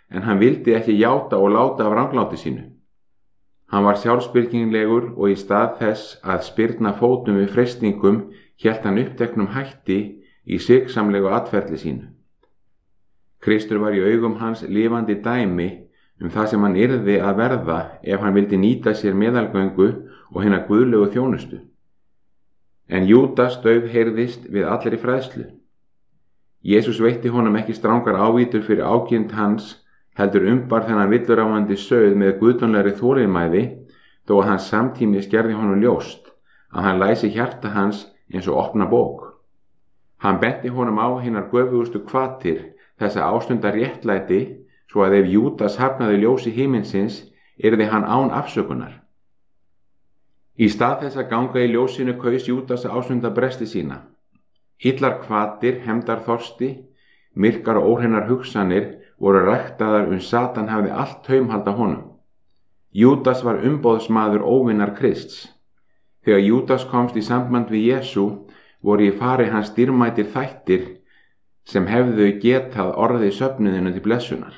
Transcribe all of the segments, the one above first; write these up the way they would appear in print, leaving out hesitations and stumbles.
en hann vildi ekki játa og láta af rangláti sínu. Hann var sjálfsbyrginlegur og í stað þess að spyrna fótum við freistingum hélt hann uppteknum hætti í sviksamlegu atferli sínu. Kristur var í augum hans lifandi dæmi það sem hann yrði að verða ef hann vildi nýta sér meðalgöngu og hina guðlegu þjónustu. En Júdas daufheyrðist við allri fræðslu. Jesús veitti honum ekki strangar ávítur fyrir ágirnd hans, heldur umbar þennan villuráfandi sauð með guðdómlegri þolinmæði, þó að hans samtímis gerði honum ljóst að hann læsi hjarta hans eins og opna bók. Hann benti honum á hinar göfugustu hvatir þessa ástundar réttlæti, svo að ef Júdas hafnaði ljósi himinsins yrði hann án afsökunar. Í stað þess að ganga í ljósinu kaus Júdas að ástunda bresti sína. Illar hvatir, hefndarþorsti, myrkar og óhreinar hugsanir voru ræktaðar Satan hafði allt taumhald á honum. Júdas var umboðsmaður óvinnar Krists. Þegar Júdas komst í samband við Jesú voru í fari hans dýrmætir þættir sem hefðu getað orðið söfnuðinu til blessunar.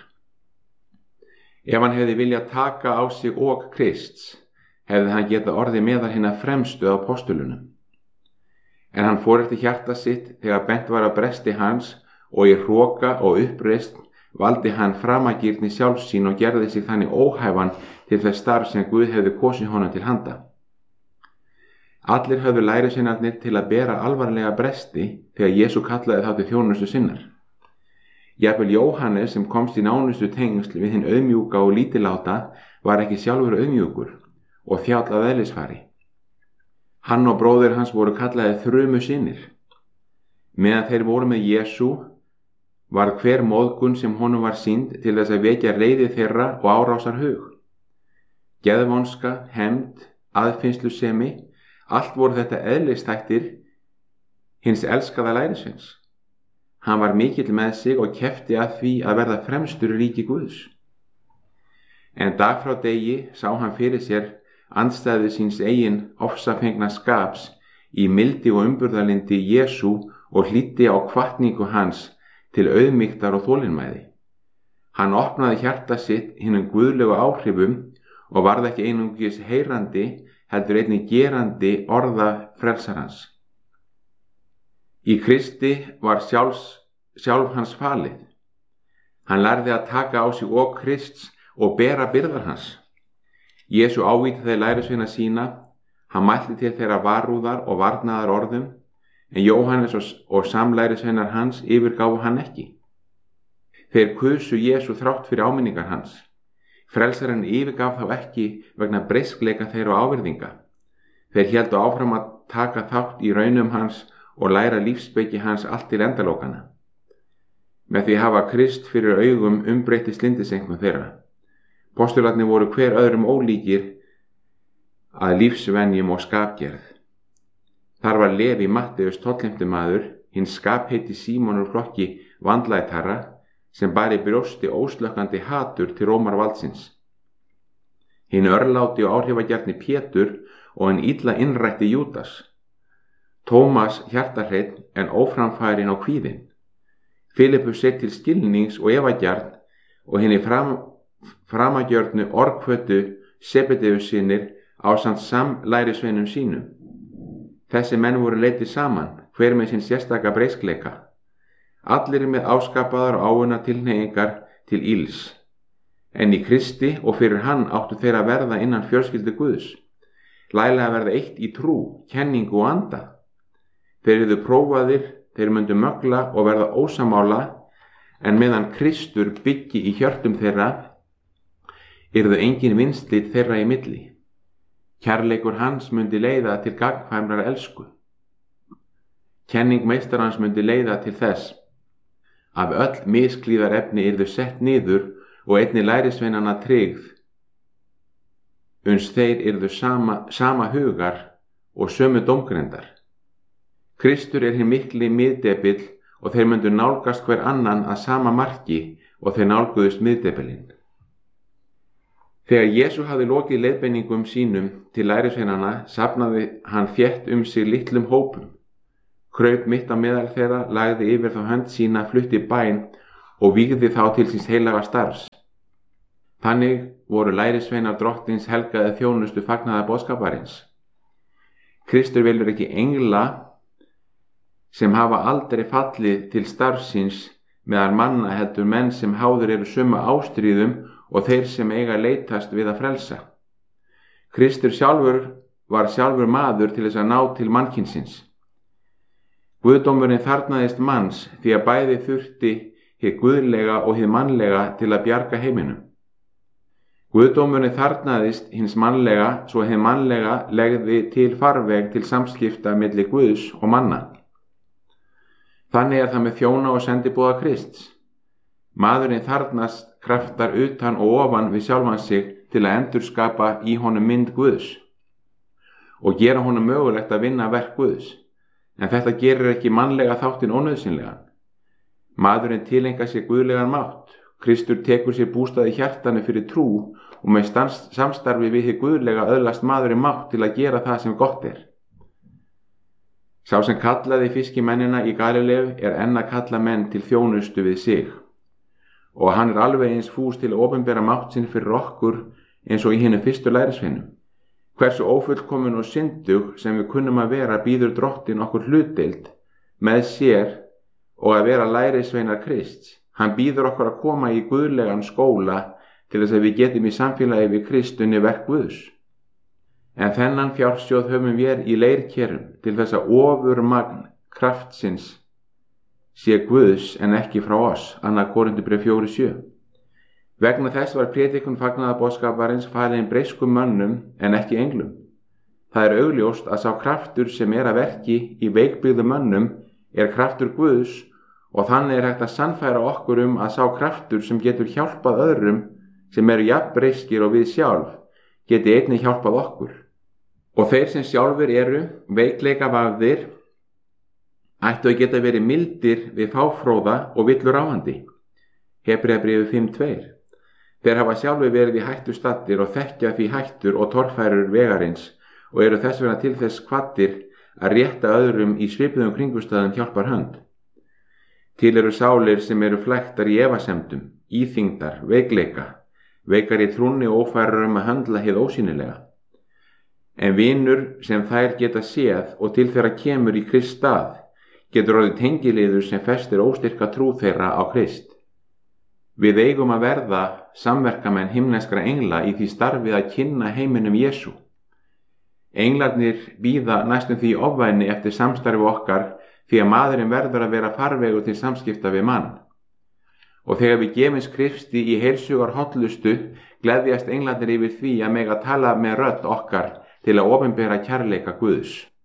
Ef hann hefði viljað taka á sig ok Krists, hefði hann getað orðið meðal hinna fremstu af apostulunum. En hann fór eftir hjarta sitt þegar bent var að bresti hans og í hroka og uppreist valdi hann framagirni sjálfsín og gerði sig þannig óhæfan til þess starf sem Guð hefði kosið honum til handa. Allir höfðu lærisveinarnir til að bera alvarlega bresti þegar Jesú kallaði þá til þjónustu sinnar. Jafnvel Jóhannes sem komst í nánustu tengsl við hinn auðmjúka og lítilláta var ekki sjálfur auðmjúkur og þjáll að eðlisfari. Hann og bróðir hans voru kallaði þrumu synir. Meðan þeir voru með Jesú var hver móðgun sem honum var sýnd til þess að vekja reiði þeirra og árásar hug. Geðvonska, hefnd, aðfinnslusemi, allt voru þetta eðlisþættir hins elskaða lærisveins. Hann var mikill með sig og keppti að því að verða fremstur í ríki Guðs. En dag frá degi sá hann fyrir sér andstæðu síns eigin ofsafengna skaps í mildi og umburðarlyndi Jesú og hlýddi á hvatningu hans til auðmýktar og þolinmæði. Hann opnaði hjarta sitt hinum guðlegu áhrifum og varð ekki einungis heyrandi, heldur einnig gerandi orða frelsarans. Í Kristi var sjálf hans falið. Hann lærði að taka á sig ok Krists og bera byrðar hans. Jesú ávítaði lærisveina sína, hann mælti til þeirra varúðar og varnaðar orðum, en Jóhannes og samlærisveinar hans yfirgáfu hann ekki. Þeir kusu Jesú þrátt fyrir áminningar hans. Frelsarinn yfirgaf þá ekki vegna breiskleika þeirra og ávirðinga. Þeir héldu áfram að taka þátt í raunum hans og læra lífsspeki hans allt til endalókana. Með því hafa Krist fyrir augum umbreytti slindisengum þeirra. Postularnir voru hver öðrum ólíkir að lífsvenjum og skapgerð. Þar var Leví Matteus tollheimtumaður, hinn skapheiti Símon úr flokki vandlætara, sem bar í brjósti óslökkandi hatur til Rómarvaldsins. Hinn örláti og áhrifagjarni Pétur og hinn illa innrætti Júdas. Tómas hjartarhreinn en óframfærin og kvíðinn. Filippus sett til skilnings og efagjarn og hinni framagjörnu orgfötu Sebedeusynir ásamt samlærisveinum sínum. Þessi menn voru leiddir saman, hver með sinn sérstaka breiskleika. Allir með áskapaðar og áunna tilhneigingar til ills. En í Kristi og fyrir hann áttu þeir að verða innan fjölskyldu Guðs. Læra að verða eitt í trú, kenningu og anda. Þeir yrðu prófaðir, þeir myndu mögla og verða ósamála, en meðan Kristur byggi í hjörtum þeirra, yrðu engin vinslit þeirra í milli. Kærleikur hans myndi leiða til gagnkvæmrar elsku. Kenning meistarans myndi leiða til þess að öll misklíðarefni yrðu sett niður og einnig lærisveinanna tryggð, uns þeir yrðu sama hugar og sömu dómgrendar. Kristur hinn mikli miðdepill og þeir myndu nálgast hver annan að sama marki og þeir nálguðust miðdepilinn. Þegar Jesú hafði lokið leiðbeiningum sínum til lærisveinanna, safnaði hann þétt sig litlum hópum. Kraup mitt á meðal þeirra, lagði yfir þá hönd sína, flutti bæn og vígði þá til síns heilaga starfs. Þannig voru lærisveinar drottins helgaði þjónustu fagnaðar boðskaparins. Kristur velur ekki engla sem hafa aldrei fallið til starfsins meðal manna heldur menn sem háður eru sömu ástríðum og þeir sem eiga leitast við að frelsa. Kristur var sjálfur maður til þess að ná til mannkynsins. Guðdómurinn þarfnaðist manns því að bæði þurfti hið guðlega og hið mannlega til að bjarga heiminum. Guðdómurinn þarfnaðist hins mannlega svo hið mannlega legði til farveg til samskipta milli Guðs og manna. Þannig það með þjóna og sendiboða Krists. Maðurinn þarfnast kraftar utan og ofan við sjálfan sig til að endurskapa í honum mynd Guðs og gera honum mögulegt að vinna verk Guðs. En þetta gerir ekki mannlega þáttinn ónauðsynlegan. Maðurinn tilengar sér guðlegan mátt. Kristur tekur sér bústað í hjartanu fyrir trú og með samstarfi við hið guðlega öðlast maðurinn mátt til að gera það sem gott er. Sá sem kallaði fiskimennina í Galileu enn að kalla menn til þjónustu við sig. Og hann alveg eins fús til að opinbera mátt sinn fyrir okkur eins og í hinum fyrstu lærisveinum. Hversu ófullkomin og syndug sem við kunnum að vera býður drottin okkur hlutdeild með sér og að vera lærisveinar Krists. Hann býður okkur að koma í guðlegan skóla til þess að við getum í samfélagi við Kristunni verk Guðs. En þennan fjársjóð höfum við í leirkerum til þess að ofurmagn kraftsins sé Guðs en ekki frá oss. 2. Korinthubréf 4:7. Vegna þess var prédikun fagnaðarboðskaparins falin breyskum mönnum en ekki englum. Það augljóst að sá kraftur sem að verki í veikbyggðum mönnum kraftur Guðs og þannig hægt að sannfæra okkur að sá kraftur sem getur hjálpað öðrum sem eru jafn breyskir og við sjálf geti einnig hjálpað okkur. Og þeir sem sjálfur eru veikleika vafðir ættu að geta verið mildir við fáfróða og villur áhandi. Hebreabréfið 5:2. Þeir hafa sjálfur verið í hættu staddir og þekkja því hættur og torfærur vegarins og eru þess vegna til þess kvaddir að rétta öðrum í svipuðum kringumstæðum hjálpar hönd. Til eru sálir sem eru flæktar í efasemdum, íþyngdar, veikar í trúnni og ófærar að höndla hið ósýnilega. En vinur sem þær geta séð og til þeirra kemur í Krists stað getur orðið tengiliður sem festir óstyrka trú þeirra á Krist. Við eigum að verða samverkamenn himneskra engla í því starfið að kynna heiminum Jesú. Englarnir bíða næstum því ofvæni eftir samstarfi okkar því að maðurinn verður að vera farvegur til samskipta við mann. Og þegar við gefum Kristi í heilsugar hollustu gleðjast englarnir yfir því að mega tala með rödd okkar til að opinbera kærleika Guðs.